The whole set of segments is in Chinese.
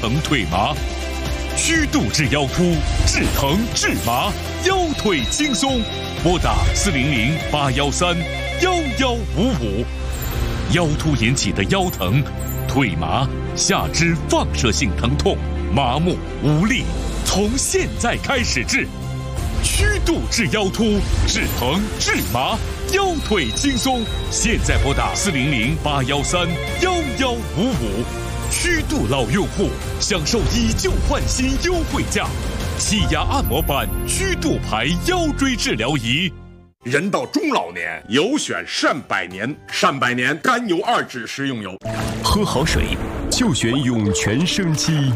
疼退麻。虚度治腰突，治疼治麻，腰腿轻松。拨打400-813-1155。腰突引起的腰疼、腿麻、下肢放射性疼痛、麻木无力，从现在开始治。虚度治腰突，治疼治麻，腰腿轻松。现在拨打400-813-1155。虚度老用户享受以旧换新优惠价，气压按摩板虚度牌腰椎治疗仪。 人到中老年，有选善百年，善百年甘油2酯食用油。 喝好水就选涌泉生机。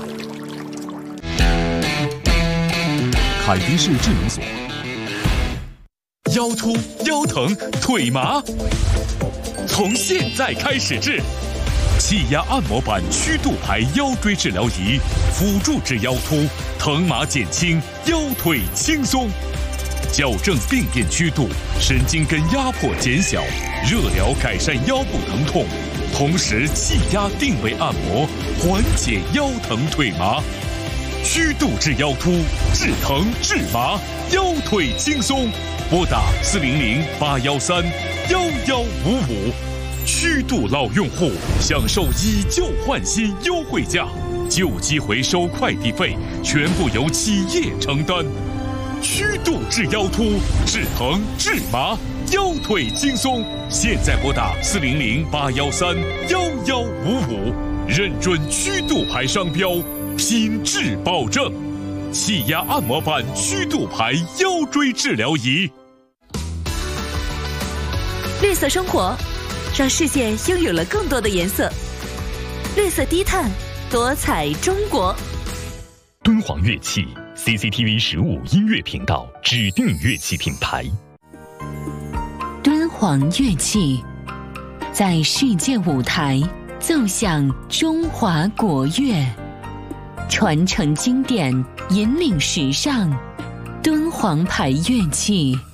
凯迪士智能锁。 腰突、腰疼、腿麻，从现在开始治。气压按摩板虚度牌腰椎治疗仪，辅助治腰突，疼麻减轻，腰腿轻松。矫正病变曲度，神经根压迫减小，热疗改善腰部疼痛，同时气压定位按摩，缓解腰疼退麻。虚度治腰突，治疼治麻，腰腿轻松。拨打400-813-1155。虚度老用户享受以旧换新优惠价，旧机回收快递费全部由企业承担。虚度治腰突，治疼治麻，腰腿轻松。现在拨打400-813-1155，认准虚度牌商标，品质保证。气压按摩板虚度牌腰椎治疗仪。 绿色生活，让世界拥有了更多的颜色。绿色低碳，多彩中国。 敦煌乐器 CCTV 15音乐频道指定乐器品牌。 敦煌乐器在世界舞台奏响中华国乐，传承经典，引领时尚。敦煌牌乐器。